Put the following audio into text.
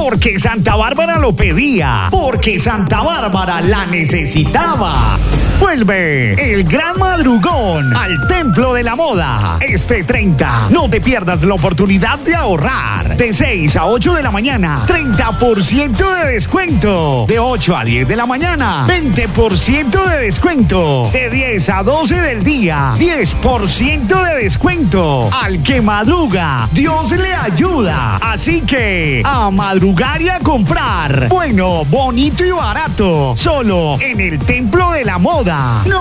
porque Santa Bárbara lo pedía, porque Santa Bárbara la necesitaba. Vuelve el gran madrugón al Templo de la Moda. Este 30, no te pierdas la oportunidad de ahorrar. De 6 a 8 de la mañana, 30% de descuento. De 8 a 10 de la mañana, 20% de descuento. De 10 a 12 del día, 10% de descuento. Al que madruga, Dios le ayuda. Así que, a madrugar y a comprar. Bueno, bonito y barato. Solo en el Templo de la Moda. No